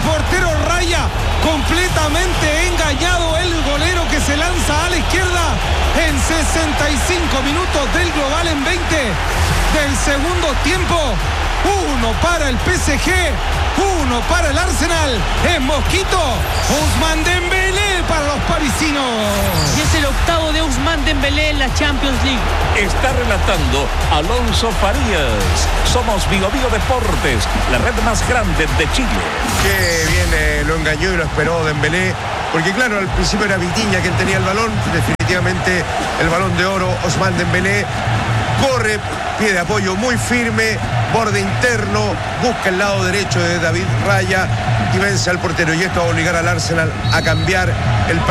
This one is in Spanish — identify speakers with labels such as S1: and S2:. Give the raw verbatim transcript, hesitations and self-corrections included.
S1: portero Raya completamente engañado. El golero que se lanza a la izquierda en sesenta y cinco minutos del global, en veinte del segundo tiempo. Uno para el P S G, uno para el Arsenal. En Mosquito, Ousmane Dembélé para los parisinos.
S2: Y es el octavo de Ousmane Dembélé en la Champions League.
S3: Está relatando Alonso Farías. Somos Bio Bio Deportes, la red más grande de Chile.
S4: Que bien eh, lo engañó y lo esperó Dembélé, porque claro, al principio era Vitinha quien tenía el balón. Definitivamente el balón de oro, Ousmane Dembélé. Corre, pie de apoyo muy firme, borde interno, busca el lado derecho de David Raya y vence al portero. Y esto va a obligar al Arsenal a cambiar el